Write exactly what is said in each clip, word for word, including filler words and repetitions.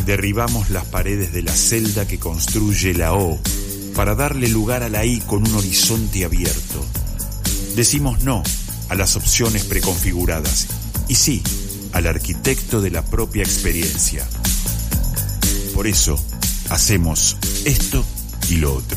Derribamos las paredes de la celda que construye la O para darle lugar a la I con un horizonte abierto. Decimos no a las opciones preconfiguradas y sí al arquitecto de la propia experiencia. Por eso hacemos esto y lo otro.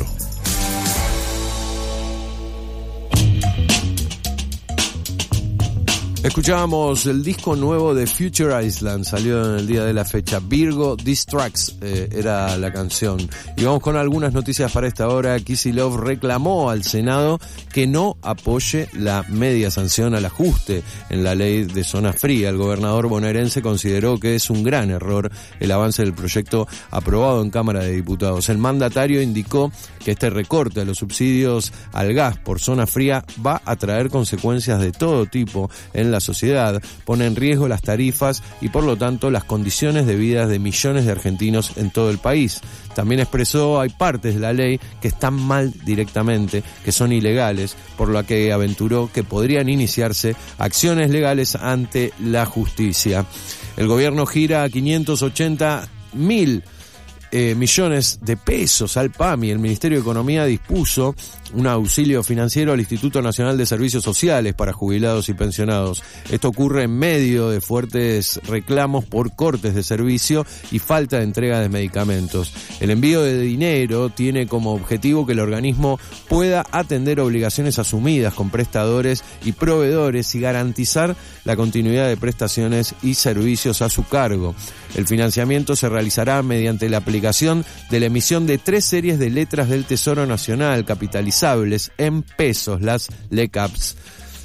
Escuchábamos el disco nuevo de Future Island, salió en el día de la fecha. Virgo Distracts eh, era la canción. Y vamos con algunas noticias para esta hora. Kicillof reclamó al Senado que no apoye la media sanción al ajuste en la ley de zona fría. El gobernador bonaerense consideró que es un gran error el avance del proyecto aprobado en Cámara de Diputados. El mandatario indicó que este recorte a los subsidios al gas por zona fría va a traer consecuencias de todo tipo en la sociedad, pone en riesgo las tarifas y por lo tanto las condiciones de vida de millones de argentinos en todo el país. También expresó hay partes de la ley que están mal directamente, que son ilegales, por lo que aventuró que podrían iniciarse acciones legales ante la justicia. El gobierno gira a quinientos ochenta mil Eh, millones de pesos al P A M I. El Ministerio de Economía dispuso un auxilio financiero al Instituto Nacional de Servicios Sociales para jubilados y pensionados. Esto ocurre en medio de fuertes reclamos por cortes de servicio y falta de entrega de medicamentos. El envío de dinero tiene como objetivo que el organismo pueda atender obligaciones asumidas con prestadores y proveedores y garantizar la continuidad de prestaciones y servicios a su cargo. El financiamiento se realizará mediante la aplicación de la emisión de tres series de letras del Tesoro Nacional capitalizables en pesos, las L E C A Ps,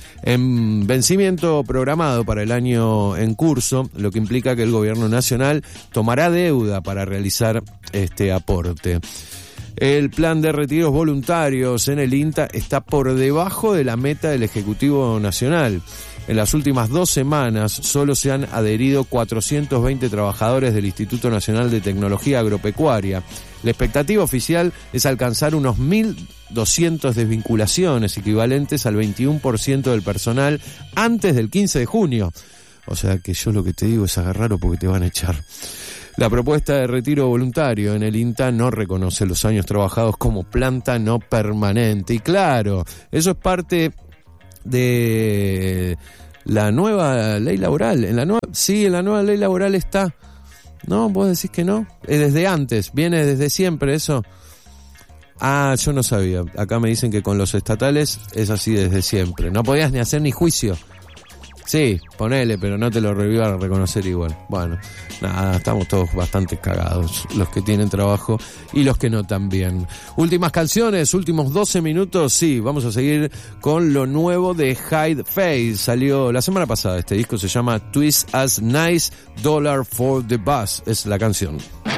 en vencimiento programado para el año en curso, lo que implica que el gobierno nacional tomará deuda para realizar este aporte. El plan de retiros voluntarios en el INTA está por debajo de la meta del Ejecutivo Nacional. En las últimas dos semanas solo se han adherido cuatrocientos veinte trabajadores del Instituto Nacional de Tecnología Agropecuaria. La expectativa oficial es alcanzar unos mil doscientas desvinculaciones, equivalentes al veintiuno por ciento del personal, antes del quince de junio. O sea que yo lo que te digo es agarrarlo porque te van a echar. La propuesta de retiro voluntario en el INTA no reconoce los años trabajados como planta no permanente. Y claro, eso es parte de la nueva ley laboral. En la nueva, sí, en la nueva ley laboral está. No, vos decís que no. Es desde antes, viene desde siempre eso. Ah, yo no sabía. Acá me dicen que con los estatales es así desde siempre. No podías ni hacer ni juicio. Sí, ponele, pero no te lo iban a reconocer igual. Bueno, nada, estamos todos bastante cagados, los que tienen trabajo y los que no también. Últimas canciones, últimos doce minutos, sí, vamos a seguir con lo nuevo de Hide Face. Salió la semana pasada, este disco se llama Twist as Nice Dollar for the Bus, es la canción.